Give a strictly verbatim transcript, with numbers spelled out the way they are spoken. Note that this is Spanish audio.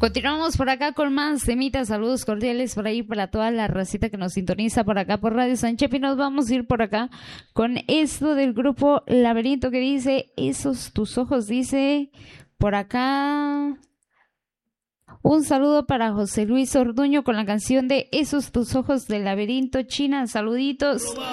Continuamos por acá con más temitas, saludos cordiales por ahí para toda la racita que nos sintoniza por acá por Radio Sanchep y nos vamos a ir por acá con esto del grupo Laberinto que dice, esos tus ojos, dice por acá. Un saludo para José Luis Orduño con la canción de Esos tus ojos del Laberinto, China, saluditos.